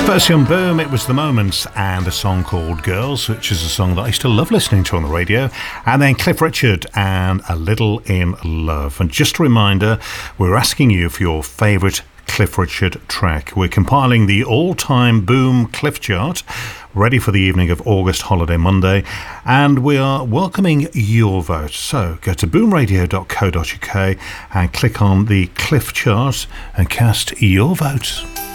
Firstly on Boom, it was The Moments and a song called Girls, which is a song that I still love listening to on the radio. And then Cliff Richard and A Little in Love. And just a reminder, we're asking you for your favourite Cliff Richard track. We're compiling the all-time Boom Cliff chart, ready for the evening of August Holiday Monday, and we are welcoming your vote. So go to boomradio.co.uk and click on the Cliff chart and cast your vote.